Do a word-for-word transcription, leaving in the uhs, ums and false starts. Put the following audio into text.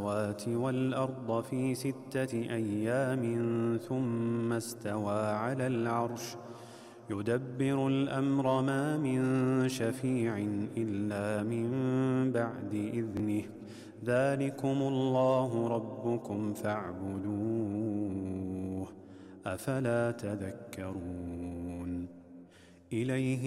السماوات والأرض في ستة أيام ثم استوى على العرش يدبر الأمر ما من شفيع إلا من بعد إذنه ذلكم الله ربكم فاعبدوه أفلا تذكرون إليه